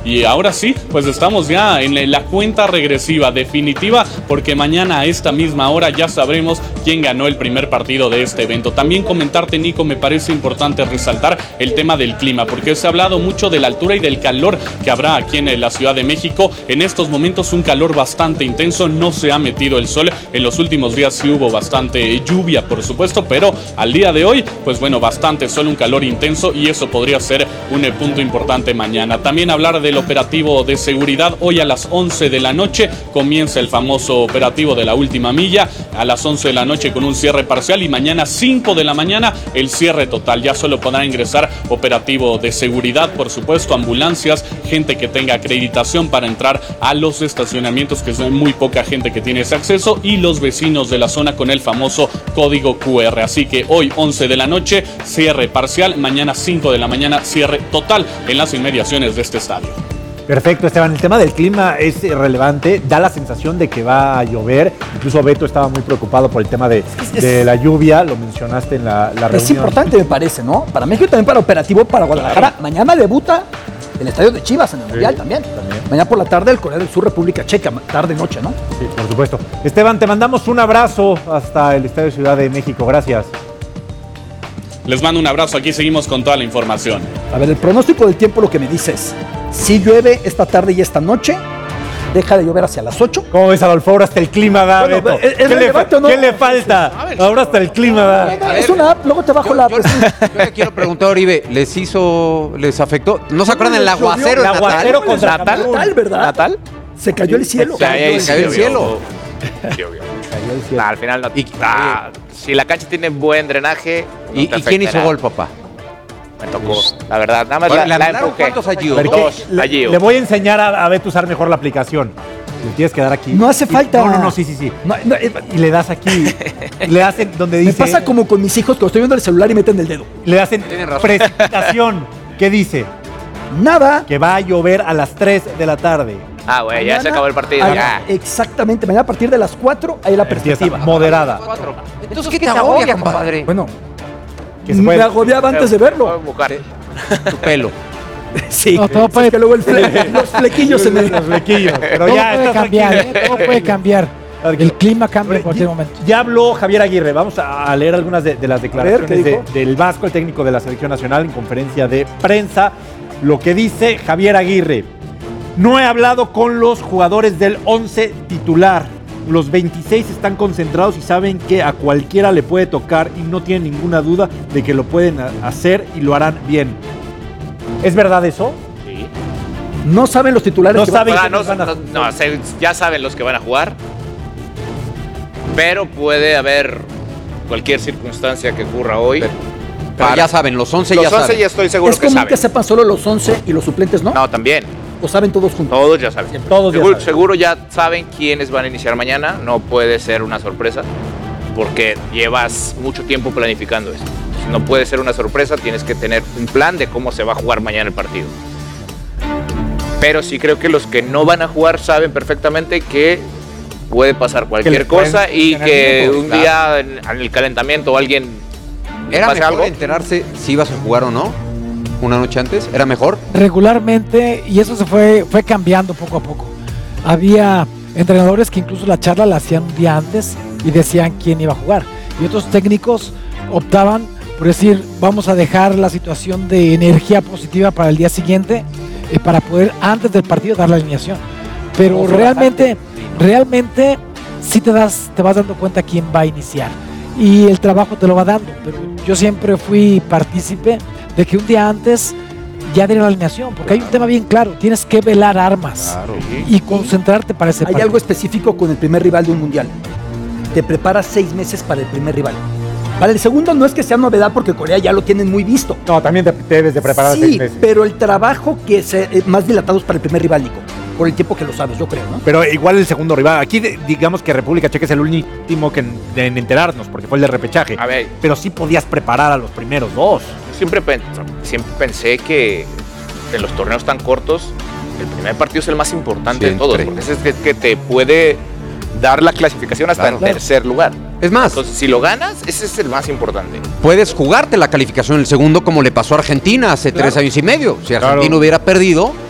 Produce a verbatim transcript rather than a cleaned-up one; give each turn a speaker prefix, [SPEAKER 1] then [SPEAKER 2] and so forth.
[SPEAKER 1] y ahora sí, pues estamos ya en la cuenta regresiva definitiva, porque mañana a esta misma hora ya sabremos quién ganó el primer partido de este evento. También comentarte, Nico, me parece importante resaltar el tema del clima, porque se ha hablado mucho de la altura y del calor que habrá aquí en la Ciudad de México. En estos momentos un calor bastante intenso, no se ha metido el sol. En los últimos días sí hubo bastante lluvia, por supuesto, pero al día de hoy, pues bueno, bastante sol, un calor intenso, y eso podría ser un punto importante mañana. También hablar del operativo de seguridad. Hoy a las once de la noche comienza el famoso operativo de la última milla, a las once de la noche con un cierre parcial, y mañana cinco de la mañana el cierre total. Ya solo podrá ingresar operativo de seguridad, por supuesto, ambulancias, gente que tenga acreditación para entrar a los estacionamientos, que son muy poca gente que tiene ese acceso, y los vecinos de la zona con el famoso código cu erre. Así que hoy once de la noche cierre parcial, mañana cinco de la mañana cierre total en las inmediaciones de este estadio.
[SPEAKER 2] Perfecto, Esteban. El tema del clima es relevante, da la sensación de que va a llover. Incluso Beto estaba muy preocupado por el tema de, es, de la lluvia, lo mencionaste en la, la reunión.
[SPEAKER 3] Es importante, me parece, ¿no? Para México y también para operativo para Guadalajara. Claro. Mañana debuta el estadio de Chivas en el sí, Mundial también. también. Mañana por la tarde el Corea del Sur, República Checa, tarde-noche, ¿no?
[SPEAKER 2] Sí, por supuesto. Esteban, te mandamos un abrazo hasta el Estadio Ciudad de México. Gracias.
[SPEAKER 1] Les mando un abrazo, aquí seguimos con toda la información.
[SPEAKER 3] A ver, el pronóstico del tiempo, lo que me dices, si llueve esta tarde y esta noche, deja de llover hacia las ocho.
[SPEAKER 2] ¿Cómo ves, Adolfo? Ahora hasta el clima da, bueno, Beto. ¿Es, es ¿Qué, le, fa- no? ¿Qué le falta? Ver, ahora hasta el clima da.
[SPEAKER 3] No, no, es una app, luego te bajo
[SPEAKER 4] yo,
[SPEAKER 3] la app.
[SPEAKER 4] Yo, yo le quiero preguntar, Oribe, ¿les hizo, les afectó? ¿No se acuerdan del aguacero?
[SPEAKER 2] El aguacero contra
[SPEAKER 3] Natal, Natal, ¿verdad?
[SPEAKER 5] ¿Natal?
[SPEAKER 3] Se cayó el cielo.
[SPEAKER 4] Se cayó el cielo.
[SPEAKER 5] cielo. Cayó el cielo. Nah, al final no.
[SPEAKER 4] Y,
[SPEAKER 5] ah, si la cancha tiene buen drenaje.
[SPEAKER 4] No ¿Y, ¿Y quién hizo gol, papá?
[SPEAKER 5] Me tocó, la verdad. Nada más
[SPEAKER 4] bueno,
[SPEAKER 5] la,
[SPEAKER 4] la,
[SPEAKER 5] la
[SPEAKER 4] empujé. ¿Cuántos allí?
[SPEAKER 5] Dos,
[SPEAKER 2] le,
[SPEAKER 5] allí.
[SPEAKER 2] Le voy a enseñar a, a Beto usar mejor la aplicación. Le tienes que dar aquí.
[SPEAKER 3] No hace
[SPEAKER 2] y,
[SPEAKER 3] falta.
[SPEAKER 2] No, no, no, sí, sí, sí. No, no, y le das aquí. Le hacen donde dice.
[SPEAKER 3] Me pasa como con mis hijos, cuando estoy viendo el celular y meten el dedo.
[SPEAKER 2] Le hacen precipitación. ¿Qué dice?
[SPEAKER 3] Nada.
[SPEAKER 2] Que va a llover a las tres de la tarde.
[SPEAKER 5] Ah, güey, ya se acabó el partido.
[SPEAKER 3] A,
[SPEAKER 5] ya.
[SPEAKER 3] Exactamente, mañana a partir de las cuatro hay la perspectiva.
[SPEAKER 2] Moderada.
[SPEAKER 4] Entonces, ¿qué te agobia, compadre?
[SPEAKER 3] Bueno,
[SPEAKER 2] que se
[SPEAKER 3] me
[SPEAKER 2] puede...
[SPEAKER 3] agobiaba antes de verlo.
[SPEAKER 4] Tu pelo.
[SPEAKER 3] Sí,
[SPEAKER 6] no, todo puede...
[SPEAKER 3] es que luego el fle... los flequillos se me...
[SPEAKER 2] Los flequillos. Pero
[SPEAKER 6] todo
[SPEAKER 2] ya
[SPEAKER 6] puede cambiar, ¿eh? Todo puede cambiar. El clima cambia en cualquier momento.
[SPEAKER 2] Ya habló Javier Aguirre. Vamos a leer algunas de, de las declaraciones de, del Vasco, el técnico de la selección nacional, en conferencia de prensa. Lo que dice Javier Aguirre: no he hablado con los jugadores del once titular. Los veintiséis están concentrados y saben que a cualquiera le puede tocar y no tienen ninguna duda de que lo pueden hacer y lo harán bien. ¿Es verdad eso?
[SPEAKER 5] Sí.
[SPEAKER 3] No saben los titulares.
[SPEAKER 2] No
[SPEAKER 3] que
[SPEAKER 2] saben
[SPEAKER 5] van,
[SPEAKER 2] que
[SPEAKER 5] no,
[SPEAKER 2] van a...
[SPEAKER 5] no, no, se, ya saben los que van a jugar, pero puede haber cualquier circunstancia que ocurra hoy.
[SPEAKER 4] Pero, pero ya saben, los once
[SPEAKER 5] los
[SPEAKER 4] ya
[SPEAKER 5] once
[SPEAKER 4] saben.
[SPEAKER 5] ya estoy seguro
[SPEAKER 3] es
[SPEAKER 5] que
[SPEAKER 3] común
[SPEAKER 5] saben.
[SPEAKER 3] que sepan solo los once y los suplentes, ¿no?
[SPEAKER 5] No, también.
[SPEAKER 3] ¿O saben todos juntos?
[SPEAKER 5] Todos ya saben.
[SPEAKER 2] Todos ya
[SPEAKER 5] seguro,
[SPEAKER 2] saben.
[SPEAKER 5] seguro ya saben quiénes van a iniciar mañana. No puede ser una sorpresa porque llevas mucho tiempo planificando esto. No puede ser una sorpresa, tienes que tener un plan de cómo se va a jugar mañana el partido. Pero sí creo que los que no van a jugar saben perfectamente que puede pasar cualquier cosa y que minutos, un claro. día en, en el calentamiento o alguien
[SPEAKER 4] ¿Era
[SPEAKER 5] pase
[SPEAKER 4] mejor
[SPEAKER 5] algo.
[SPEAKER 4] enterarse si ibas a jugar o no una noche antes? ¿Era mejor?
[SPEAKER 6] Regularmente, y eso se fue, fue cambiando poco a poco. Había entrenadores que incluso la charla la hacían un día antes y decían quién iba a jugar. Y otros técnicos optaban por decir, vamos a dejar la situación de energía positiva para el día siguiente y para poder antes del partido dar la alineación. Pero realmente, realmente sí te das, te vas dando cuenta quién va a iniciar y el trabajo te lo va dando. Pero yo siempre fui partícipe de que un día antes ya diera la alineación, porque hay un tema bien claro, tienes que velar armas
[SPEAKER 4] claro.
[SPEAKER 6] y concentrarte para ese
[SPEAKER 3] Hay
[SPEAKER 6] partido.
[SPEAKER 3] algo específico con el primer rival de un mundial. Te preparas seis meses para el primer rival. Para el segundo no es que sea novedad porque Corea ya lo tienen muy visto.
[SPEAKER 2] No, también te, te debes de preparar
[SPEAKER 3] sí,
[SPEAKER 2] seis meses.
[SPEAKER 3] Pero el trabajo que es eh, más dilatados para el primer rival, Nico, por el tiempo que lo sabes, yo creo, ¿no?
[SPEAKER 2] Pero igual el segundo rival. Aquí de, digamos que República Checa es el último que en, de, en enterarnos, porque fue el de repechaje.
[SPEAKER 5] A ver,
[SPEAKER 2] pero sí podías preparar a los primeros dos.
[SPEAKER 5] Yo siempre, pen, siempre pensé que en los torneos tan cortos el primer partido es el más importante
[SPEAKER 4] Siempre.
[SPEAKER 5] de todos, porque ese es el que te puede dar la clasificación hasta
[SPEAKER 4] Claro.
[SPEAKER 5] en tercer lugar.
[SPEAKER 4] Es más,
[SPEAKER 5] Entonces, si lo ganas, ese es el más importante.
[SPEAKER 4] puedes jugarte la calificación en el segundo como le pasó a Argentina hace
[SPEAKER 5] Claro.
[SPEAKER 4] tres años y medio. Si Argentina
[SPEAKER 2] Claro.
[SPEAKER 4] hubiera perdido,